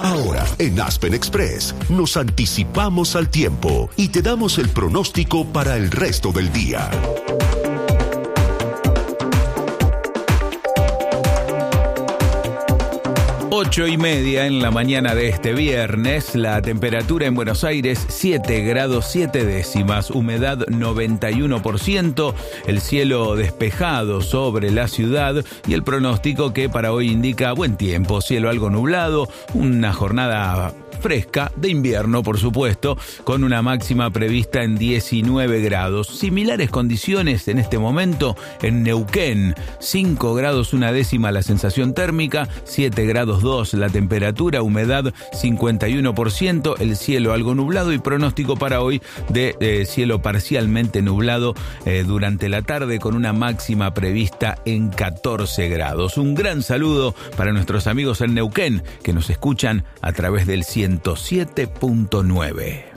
Ahora, en Aspen Express, nos anticipamos al tiempo y te damos el pronóstico para el resto del día. 8:30 en la mañana de este viernes, la temperatura en Buenos Aires 7 grados 7 décimas, humedad 91%, el cielo despejado sobre la ciudad y el pronóstico que para hoy indica buen tiempo, cielo algo nublado, una jornada fresca de invierno, por supuesto, con una máxima prevista en 19 grados. Similares condiciones en este momento en Neuquén, 5 grados 1 décima la sensación térmica, 7 grados 2 la temperatura, humedad 51%, el cielo algo nublado y pronóstico para hoy de cielo parcialmente nublado durante la tarde con una máxima prevista en 14 grados. Un gran saludo para nuestros amigos en Neuquén que nos escuchan a través del 107.9.